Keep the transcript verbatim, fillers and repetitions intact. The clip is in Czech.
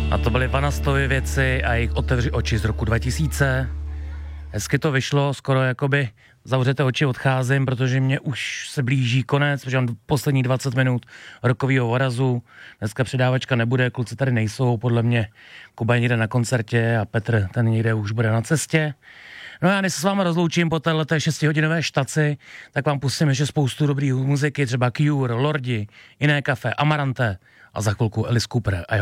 A to byly Vanastovy věci a jejich Otevři oči z roku dva tisíce. Hezky to vyšlo, skoro jakoby zavřete oči, odcházím, protože mě už se blíží konec, protože mám poslední dvacet minut rokovýho orazu. Dneska předávačka nebude, kluci tady nejsou, podle mě Kuba je někde na koncertě a Petr ten někde už bude na cestě. No já než se s váma rozloučím po téhleté šestihodinové štaci, tak vám pustím ještě spoustu dobrý muziky, třeba Cure, Lordi, Jiné kafe, Amarante a za chvilku Alice Cooper. A jo.